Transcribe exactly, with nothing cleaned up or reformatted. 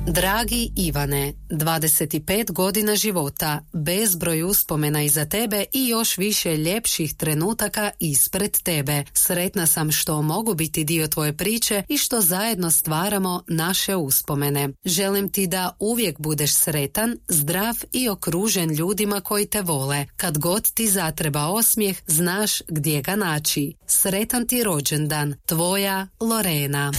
Dragi Ivane, dvadeset pet godina života, bezbroj uspomena iza tebe i još više ljepših trenutaka ispred tebe. Sretna sam što mogu biti dio tvoje priče i što zajedno stvaramo naše uspomene. Želim ti da uvijek budeš sretan, zdrav i okružen ljudima koji te vole. Kad god ti zatreba osmijeh, znaš gdje ga naći. Sretan ti rođendan, tvoja Lorena.